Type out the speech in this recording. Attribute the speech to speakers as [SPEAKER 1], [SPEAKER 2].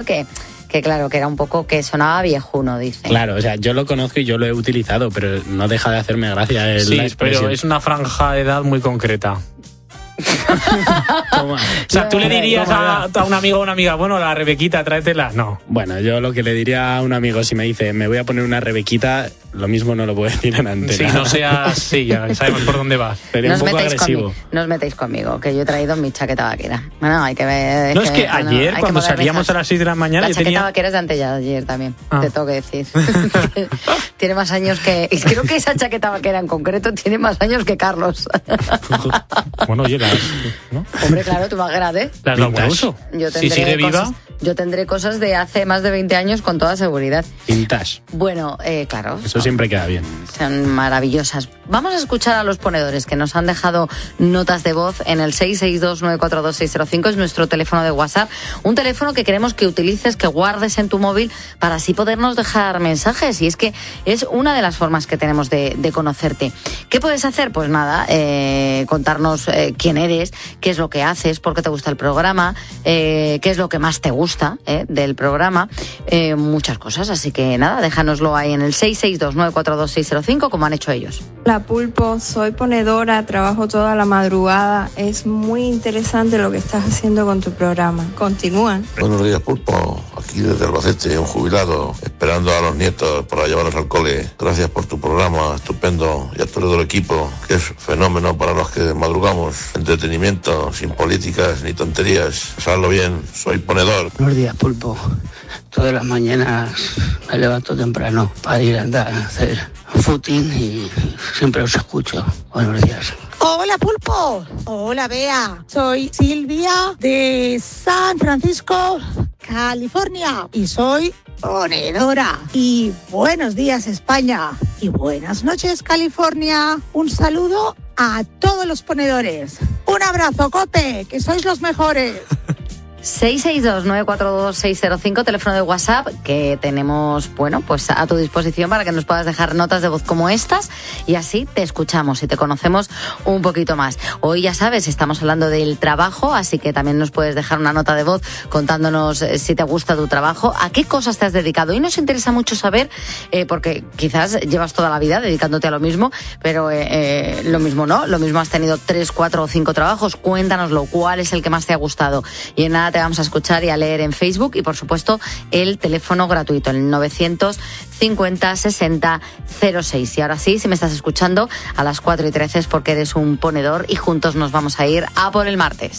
[SPEAKER 1] que claro, que era un poco que sonaba viejuno, dice.
[SPEAKER 2] Claro, o sea, yo lo conozco y yo lo he utilizado, pero no deja de hacerme gracia la expresión.
[SPEAKER 3] Pero es una franja de edad muy concreta. O sea, ¿tú le dirías a un amigo o una amiga, bueno, la Rebequita, tráetela? No.
[SPEAKER 2] Bueno, yo lo que le diría a un amigo, si me dice, me voy a poner una Rebequita, lo mismo no lo puedo decir en antena.
[SPEAKER 3] Sí, no seas... Sí, ya sabemos por dónde vas.
[SPEAKER 2] Sería un poco agresivo.
[SPEAKER 1] No os metéis conmigo, que yo he traído mi chaqueta vaquera. Bueno, hay que ver...
[SPEAKER 3] No, es que ayer, cuando salíamos a las 6 de la mañana...
[SPEAKER 1] La chaqueta vaquera es de antes de ayer también, te tengo que decir. Tiene más años que... Creo que esa chaqueta vaquera en concreto tiene más años que Carlos.
[SPEAKER 3] Bueno, oye, ¿no?
[SPEAKER 1] Hombre, claro, tú más grande.
[SPEAKER 3] Las da buen uso.
[SPEAKER 1] Si sigue viva. Yo tendré cosas de hace más de 20 años con toda seguridad.
[SPEAKER 2] Vintage.
[SPEAKER 1] Bueno, claro.
[SPEAKER 2] Eso siempre queda bien.
[SPEAKER 1] Son maravillosas. Vamos a escuchar a los ponedores que nos han dejado notas de voz en el 662-942-605. Es nuestro teléfono de WhatsApp. Un teléfono que queremos que utilices, que guardes en tu móvil para así podernos dejar mensajes. Y es que es una de las formas que tenemos de conocerte. ¿Qué puedes hacer? Pues nada, contarnos quién eres, qué es lo que haces, por qué te gusta el programa, qué es lo que más te gusta del programa, muchas cosas, así que nada, déjanoslo ahí en el 662-942-605 como han hecho ellos.
[SPEAKER 4] Hola Pulpo, soy ponedora, trabajo toda la madrugada, es muy interesante lo que estás haciendo con tu programa, continúan.
[SPEAKER 5] Buenos días Pulpo, aquí desde Albacete, un jubilado, esperando a los nietos para llevarlos al cole. Gracias por tu programa, estupendo, y a todo el equipo, que es fenómeno para los que madrugamos, entretenimiento, sin políticas ni tonterías. Pasadlo bien, soy ponedor.
[SPEAKER 6] Buenos días, Pulpo. Todas las mañanas me levanto temprano para ir a andar a hacer footing y siempre os escucho. Buenos días.
[SPEAKER 7] Hola Pulpo, hola Bea, soy Silvia de San Francisco, California y soy ponedora. Y buenos días España y buenas noches California. Un saludo a todos los ponedores. Un abrazo, Cope, que sois los mejores.
[SPEAKER 1] 662-942-605, teléfono de WhatsApp que tenemos, bueno, pues a tu disposición para que nos puedas dejar notas de voz como estas y así te escuchamos y te conocemos un poquito más. Hoy ya sabes, estamos hablando del trabajo, así que también nos puedes dejar una nota de voz contándonos si te gusta tu trabajo, a qué cosas te has dedicado. Hoy nos interesa mucho saber, porque quizás llevas toda la vida dedicándote a lo mismo, pero lo mismo no, lo mismo has tenido 3, 4 o 5 trabajos. Cuéntanoslo, ¿cuál es el que más te ha gustado? Y en nada te vamos a escuchar y a leer en Facebook y por supuesto el teléfono gratuito, el 950 60 06. Y ahora sí, si me estás escuchando a las 4:13 es porque eres un ponedor y juntos nos vamos a ir a por el martes.